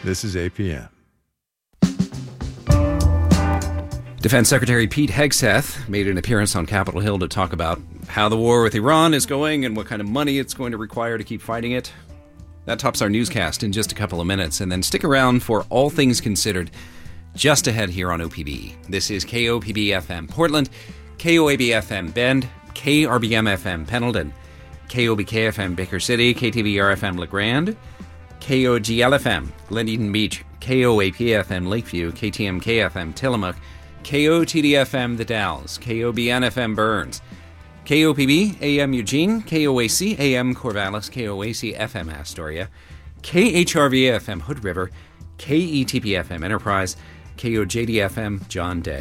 This is APM. Defense Secretary Pete Hegseth made an appearance on Capitol Hill to talk about how the war with Iran is going and what kind of money it's going to require to keep fighting it. That tops our newscast in just a couple of minutes, and then stick around for All Things Considered just ahead here on OPB. This is KOPB-FM Portland, KOAB-FM Bend, KRBM-FM Pendleton, KOBK-FM Baker City, KTVR-FM LeGrand, KOGL-FM Glen Beach, KOAP-FM Lakeview, KTMK-FM Tillamook, KOTD-FM The Dalles, KOBN-FM Burns, KOPB AM Eugene, KOAC AM Corvallis, KOAC FM Astoria, KHRV FM Hood River, KETP FM Enterprise, KOJD FM John Day.